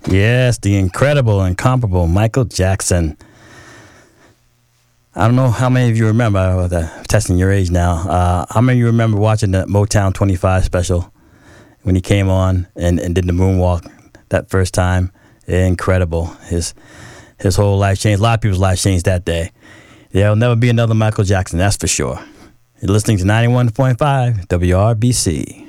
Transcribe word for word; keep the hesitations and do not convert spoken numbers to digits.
Yes, the incredible, incomparable Michael Jackson. I don't know how many of you remember, uh, testing your age now, uh, how many of you remember watching the Motown twenty-five special when he came on and, and did the moonwalk that first time? Incredible. His his whole life changed. A lot of people's lives changed that day. There'll never be another Michael Jackson, that's for sure. You're listening to ninety-one point five W R B C.